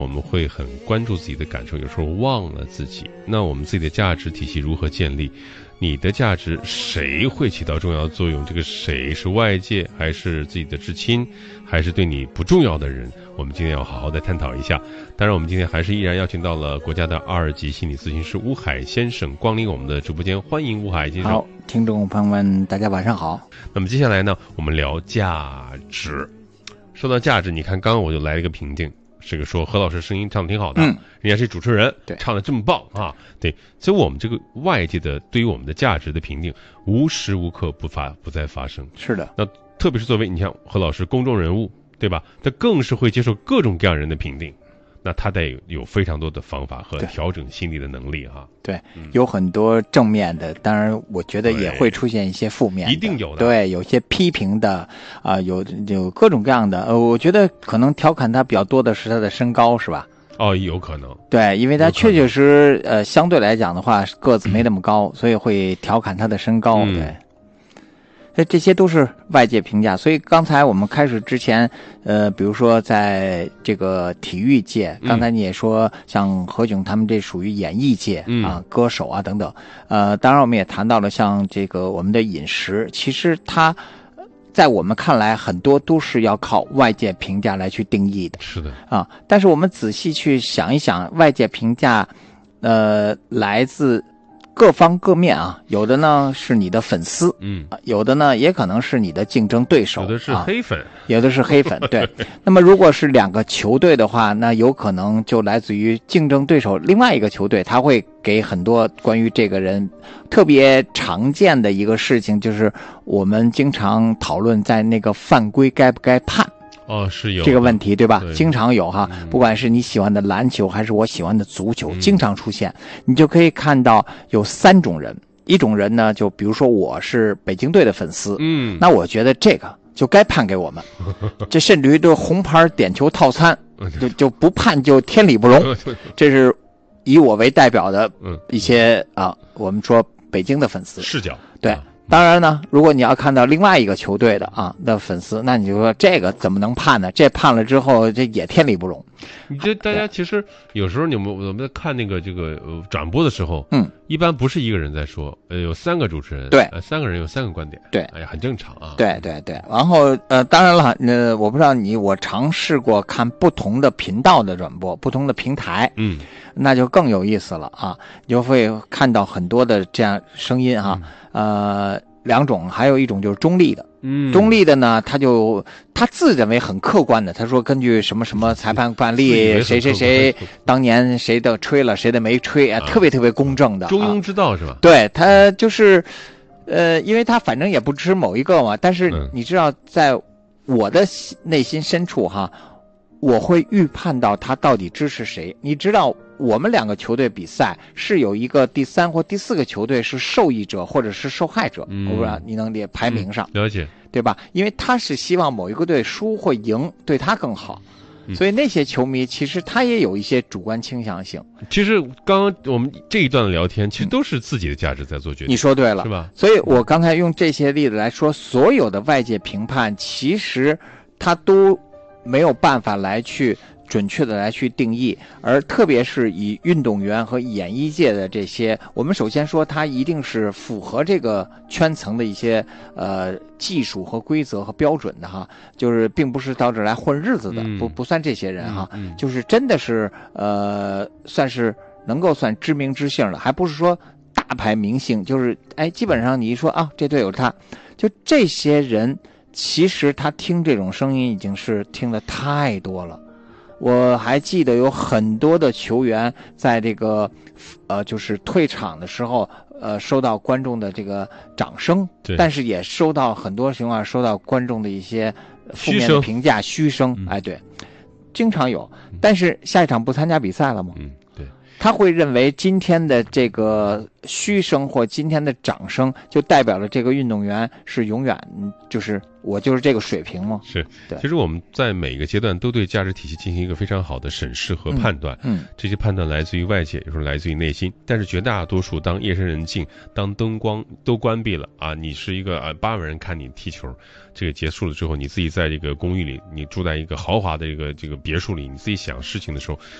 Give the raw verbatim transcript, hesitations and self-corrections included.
我们会很关注自己的感受，有时候忘了自己。那我们自己的价值体系如何建立？你的价值谁会起到重要的作用？这个谁是外界，还是自己的至亲，还是对你不重要的人？我们今天要好好的探讨一下。当然我们今天还是依然邀请到了国家的二级心理咨询师吴海先生光临我们的直播间，欢迎吴海先生。 好，听众朋友们大家晚上好。 那么接下来呢，我们聊价值。说到价值，你看刚刚我就来了一个评定，这个说何老师声音唱得挺好的，嗯，人家是主持人，对，唱得这么棒啊，对，所以我们这个外界的对于我们的价值的评定，无时无刻不发不再发生。 是的， 那特别是作为你像何老师公众人物，对吧？他更是会接受各种各样人的评定。那他得有非常多的方法和调整心理的能力哈。 对，嗯、有很多正面的，当然我觉得也会出现一些负面的， 一定有的。 对，有些批评的啊、呃，有有各种各样的。呃，我觉得可能调侃他比较多的是他的身高，是吧？ 哦，有可能。 对，因为他确确实呃，相对来讲的话，个子没那么高，嗯、所以会调侃他的身高。嗯、对。这这些都是外界评价，所以刚才我们开始之前，呃，比如说在这个体育界，刚才你也说，像何炅他们这属于演艺界、嗯、啊，歌手啊等等，呃，当然我们也谈到了像这个我们的饮食，其实它在我们看来很多都是要靠外界评价来去定义的， 是的啊，但是我们仔细去想一想，外界评价，呃，来自各方各面啊，有的呢是你的粉丝，嗯，有的呢也可能是你的竞争对手， 有的是黑粉， 啊、有的是黑粉，对。那么如果是两个球队的话，那有可能就来自于竞争对手另外一个球队，他会给很多关于这个人特别常见的一个事情，就是我们经常讨论在那个犯规该不该判。 哦，是有这个问题，对吧？ 对， 经常有哈，不管是你喜欢的篮球还是我喜欢的足球，嗯、经常出现。你就可以看到有三种人，一种人呢，就比如说我是北京队的粉丝，嗯，那我觉得这个就该判给我们，这甚至于对红牌点球套餐，就就不判就天理不容。这是以我为代表的一些啊，我们说北京的粉丝视角， 对。当然呢，如果你要看到另外一个球队的啊的粉丝，那你就说这个怎么能判呢？这判了之后，这也天理不容。 你这大家其实有时候你们我们在看那个这个呃转播的时候，嗯，一般不是一个人在说，呃，有三个主持人， 对， 呃，三个人有三个观点， 对， 哎呀，很正常啊。 对对对，然后呃，当然了，呃，我不知道你，我尝试过看不同的频道的转播，不同的平台，嗯，那就更有意思了啊，你就会看到很多的这样声音哈、啊，呃。两种，还有一种就是中立的。嗯，中立的呢，他就他自认为很客观的，他说根据什么什么裁判判例，谁谁谁当年谁的吹了，谁的没吹啊，特别特别公正的， 中庸之道是吧？ 对，他就是，呃，因为他反正也不支持某一个嘛，但是你知道，在我的内心深处哈，我会预判到他到底支持谁。你知道，我们两个球队比赛是有一个第三或第四个球队是受益者或者是受害者，嗯、我不知道你能列排名上、 嗯、了解，对吧？因为他是希望某一个队输或赢对他更好，嗯、所以那些球迷其实他也有一些主观倾向性。 其实刚刚我们这一段的聊天，其实都是自己的价值在做决定。 你说对了， 是吧？ 所以我刚才用这些例子来说，所有的外界评判，其实他都没有办法来去准确的来去定义，而特别是以运动员和演艺界的这些，我们首先说它一定是符合这个圈层的一些呃技术和规则和标准的哈，就是并不是到这儿来混日子的，嗯、不不算这些人哈，嗯嗯、就是真的是呃算是能够算知名知姓的，还不是说大牌明星，就是哎基本上你一说啊这队有他，就这些人其实他听这种声音已经是听得太多了。我还记得有很多的球员在这个呃就是退场的时候呃收到观众的这个掌声，但是也收到很多情况收到观众的一些负面的评价嘘声，哎对，经常有，但是下一场不参加比赛了吗？ 嗯，对， 他会认为今天的这个嘘声或今天的掌声就代表了这个运动员是永远就是我就是这个水平吗？ 是，其实我们在每个阶段都对价值体系进行一个非常好的审视和判断， 嗯，嗯这些判断来自于外界，有时候来自于内心，但是绝大多数当夜深人静，当灯光都关闭了啊，你是一个啊八万人看你踢球，这个结束了之后，你自己在这个公寓里，你住在一个豪华的这个这个别墅里，你自己想事情的时候，